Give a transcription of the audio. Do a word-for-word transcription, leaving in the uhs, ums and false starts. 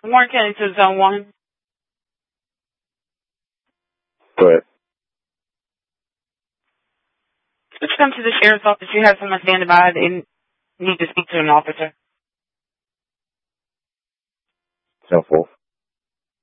Warren County to Zone one. Go ahead. Just come to the sheriff's office. You have someone standing by. They need to speak to an officer. Helpful.